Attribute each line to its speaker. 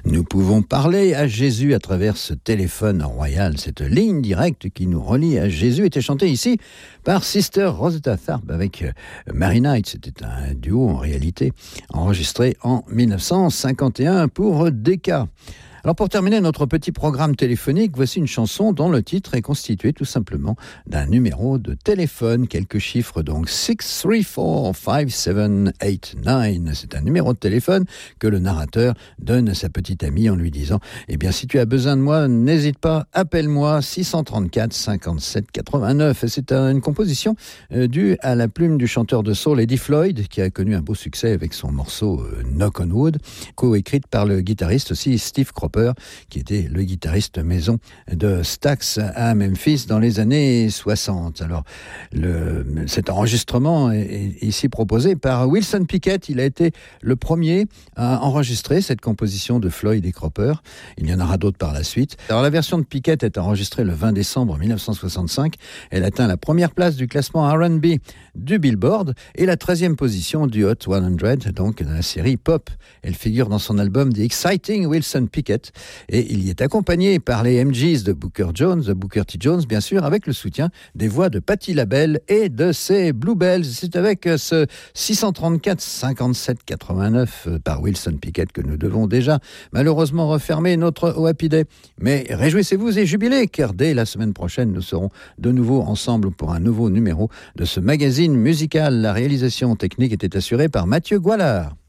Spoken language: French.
Speaker 1: Nous pouvons parler à Jésus à travers ce téléphone royal. Cette ligne directe qui nous relie à Jésus était chantée ici par Sister Rosetta Tharpe avec Mary Knight. C'était un duo en réalité enregistré en 1951 pour Decca. Alors pour terminer notre petit programme téléphonique, voici une chanson dont le titre est constitué tout simplement d'un numéro de téléphone. Quelques chiffres donc, 6345789. C'est un numéro de téléphone que le narrateur donne à sa petite amie en lui disant « Eh bien, si tu as besoin de moi, n'hésite pas, appelle-moi 634 57 89 ». C'est une composition due à la plume du chanteur de soul Eddie Floyd, qui a connu un beau succès avec son morceau Knock on Wood, co-écrite par le guitariste aussi Steve Cropper, qui était le guitariste maison de Stax à Memphis dans les années 60. Alors, cet enregistrement est ici proposé par Wilson Pickett. Il a été le premier à enregistrer cette composition de Floyd et Cropper. Il y en aura d'autres par la suite. Alors, la version de Pickett est enregistrée le 20 décembre 1965. Elle atteint la première place du classement R&B du Billboard et la 13e position du Hot 100, donc de la série Pop. Elle figure dans son album The Exciting Wilson Pickett. Et il y est accompagné par les MGs de Booker T. Jones, bien sûr, avec le soutien des voix de Patti LaBelle et de ses Bluebells. C'est avec ce 634 57 89 par Wilson Pickett que nous devons déjà malheureusement refermer notre Happy Day. Mais réjouissez-vous et jubilez, car dès la semaine prochaine, nous serons de nouveau ensemble pour un nouveau numéro de ce magazine musical. La réalisation technique était assurée par Mathieu Goualard.